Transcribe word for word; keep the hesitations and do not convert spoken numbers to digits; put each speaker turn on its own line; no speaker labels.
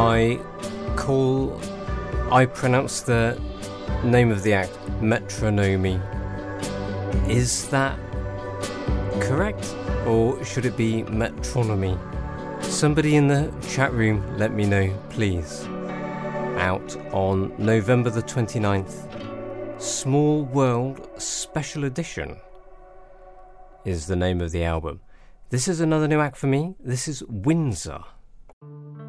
I call, I pronounce the name of the act Metronomy. Is that correct? Or should it be Metronomy? Somebody in the chat room, let me know, please. Out on November the twenty-ninth, Small World Special Edition is the name of the album. This is another new act for me. This is Windsor.